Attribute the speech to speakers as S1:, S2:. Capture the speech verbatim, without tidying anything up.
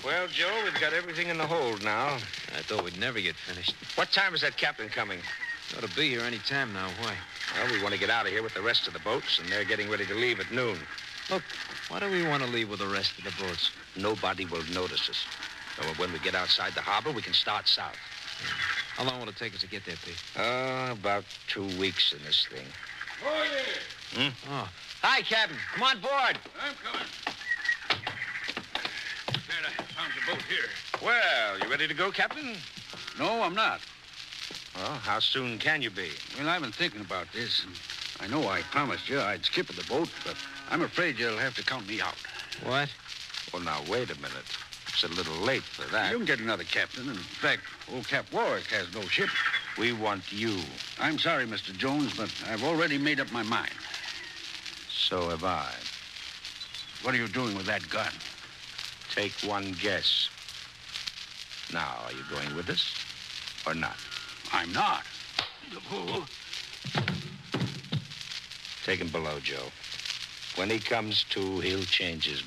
S1: Well, Joe, we've got everything in the hold now.
S2: I thought we'd never get finished.
S1: What time is that captain coming?
S2: Ought to be here any time now. Why?
S1: Well, we want to get out of here with the rest of the boats, and they're getting ready to leave at noon.
S2: Look, why do we want to leave with the rest of the boats?
S1: Nobody will notice us. So when we get outside the harbor, we can start south.
S2: How long will it take us to get there, Pete?
S1: Uh, about two weeks in this thing.
S3: Oh, yeah.
S1: Hmm?
S2: Oh. Hi, Captain. Come on board.
S3: I'm coming. Glad I found the boat here.
S1: Well, you ready to go, Captain?
S3: No, I'm not.
S1: Well, how soon can you be?
S3: Well, I've been thinking about this, and I know I promised you I'd skip at the boat, but I'm afraid you'll have to count me out.
S2: What?
S1: Well, now, wait a minute. It's a little late for that.
S3: You can get another captain. In fact, old Cap Warwick has no ship.
S1: We want you.
S3: I'm sorry, Mister Jones, but I've already made up my mind.
S1: So have I.
S3: What are you doing with that gun?
S1: Take one guess. Now, are you going with us or not?
S3: I'm not.
S1: Take him below, Joe. When he comes to, he'll change his